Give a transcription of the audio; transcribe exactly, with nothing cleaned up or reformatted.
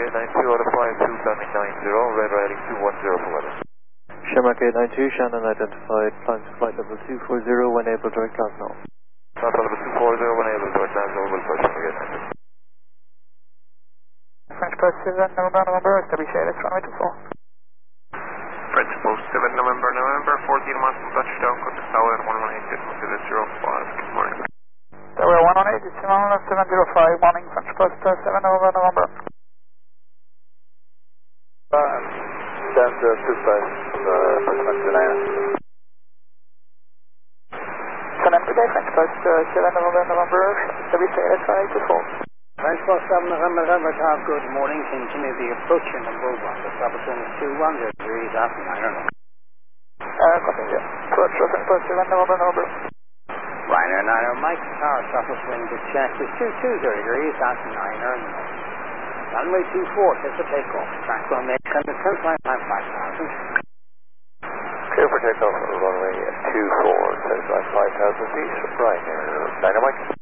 eight nine two out of five two, landing nine zero, red riding two one zero for weather. Shamrock eight nine two, Shannon identified, climb to flight level two four zero, when able direct climb now. Flight level two four zero, when able direct climb now, will push Shamrock eight nine two. French Post seven, November, November, establish A L S runway two four. French Post seven, November, November, fourteen miles from touchdown, cut to tower one one eight, zero zero five, good morning. Tower one one eight, seven zero five, morning, French Post seven, November, November. Uh, Stand uh, two five, uh, twenty-nine. Salam, good day, French Post seven, November, November, establish A L S runway two four. French Post seven, November, November, Tower, good morning, continue the approach in number one, the subsonic two one zero degrees after nine or no. Uh, continue, approach French Post seven, November, November. Ryanair niner, Mike, tower, surface wind to check is two two zero degrees after nine or no. Runway two four, set for takeoff, track will make under ten point five five thousand. Clear for takeoff, runway two four, set by five thousand feet, Ryanair niner, Mike.